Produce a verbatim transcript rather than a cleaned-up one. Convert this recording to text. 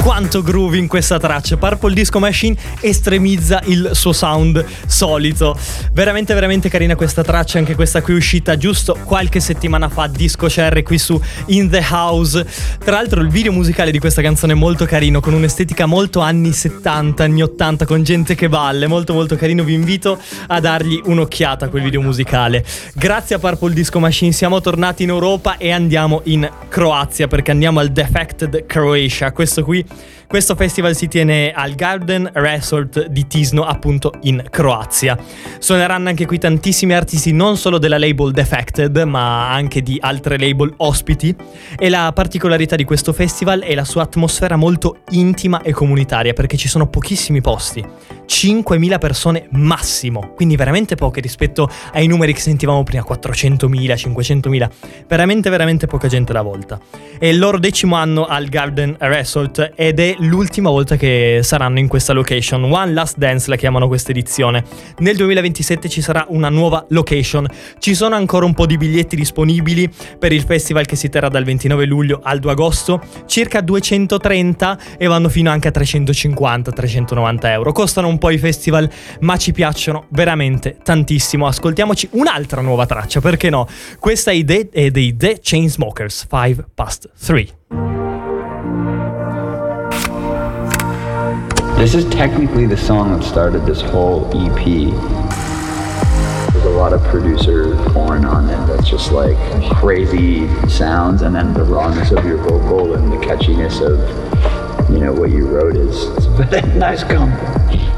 quanto groove in questa traccia. Purple Disco Machine estremizza il suo sound solito. Veramente veramente carina questa traccia, anche questa qui è uscita giusto qualche settimana fa, Disco Cherry qui su In The House. Tra l'altro il video musicale di questa canzone è molto carino, con un'estetica molto anni settanta, anni ottanta, con gente che balla, molto molto carino. Vi invito a dargli un'occhiata a quel video musicale. Grazie a Purple Disco Machine siamo tornati in Europa e andiamo in Croazia, perché andiamo al Defected Croatia. Questo qui Questo festival si tiene al Garden Resort di Tisno, appunto in Croazia. Suoneranno anche qui tantissimi artisti, non solo della label Defected, ma anche di altre label ospiti. E la particolarità di questo festival è la sua atmosfera molto intima e comunitaria, perché ci sono pochissimi posti, cinquemila persone massimo, quindi veramente poche rispetto ai numeri che sentivamo prima, quattrocentomila, cinquecentomila, veramente veramente poca gente alla volta. È il loro decimo anno al Garden Resort ed è l'ultima volta che saranno in questa location. One Last Dance la chiamano questa edizione. Nel duemilaventisette ci sarà una nuova location. Ci sono ancora un po' di biglietti disponibili per il festival che si terrà dal ventinove luglio al due agosto, circa duecentotrenta, e vanno fino anche a trecentocinquanta trecentonovanta euro. Costano un po' i festival, ma ci piacciono veramente tantissimo. Ascoltiamoci un'altra nuova traccia, perché no? Questa è dei, è dei The Chainsmokers, Five Past Three. This is technically the song that started this whole E P. There's a lot of producer porn on it that's just like crazy sounds, and then the rawness of your vocal and the catchiness of, you know, what you wrote is it's a very nice combo.